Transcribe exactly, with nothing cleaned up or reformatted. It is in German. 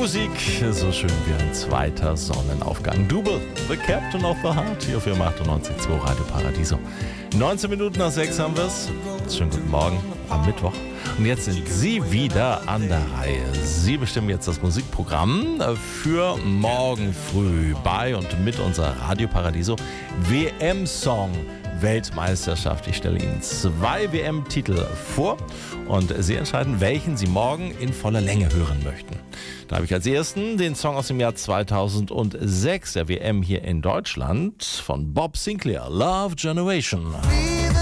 Musik, so schön wie ein zweiter Sonnenaufgang. Double, The Captain of the Heart, hier auf F M achtundneunzig Komma zwei Radio Paradiso. neunzehn Minuten nach sechs haben wir es. Schönen guten Morgen am Mittwoch. Und jetzt sind Sie wieder an der Reihe. Sie bestimmen jetzt das Musikprogramm für morgen früh bei und mit unserer Radio Paradiso W M-Song Weltmeisterschaft. Ich stelle Ihnen zwei W M-Titel vor und Sie entscheiden, welchen Sie morgen in voller Länge hören möchten. Da habe ich als ersten den Song aus dem Jahr zweitausendsechs der W M hier in Deutschland von Bob Sinclair, Love Generation.